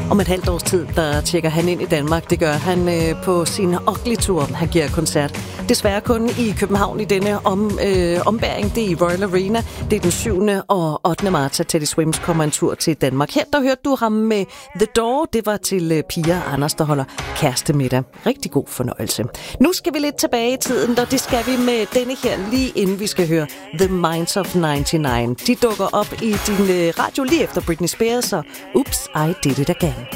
Om et halvt års tid, der tjekker han ind i Danmark. Det gør han på sin Ugly-tur. Han giver koncert. Desværre kun i København i denne ombæring. Det er i Royal Arena. Det er den 7. og 8. marts, at Teddy Swims kommer en tur til Danmark. Her der hørte du ham med The Door. Det var til Pia og Anders, der holder kærestemiddag. Rigtig god fornøjelse. Nu skal vi lidt tilbage i tiden, og det skal vi med denne her, lige inden vi skal høre The Minds of 99. De dukker op i din radio lige efter Britney Spears og Oops, I Did It Again.